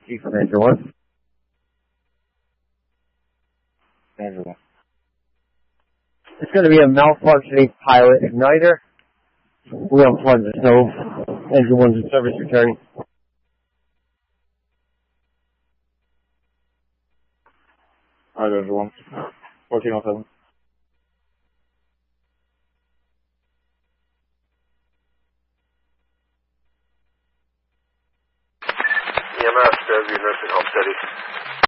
Chief Manager 1. Manager 1. It's going to be a malfunctioning pilot igniter. We unplugged the stove. Engine 1's in service returning. Alright, Manager 1. 1407. EMS, Fairview Nursing Home, steady.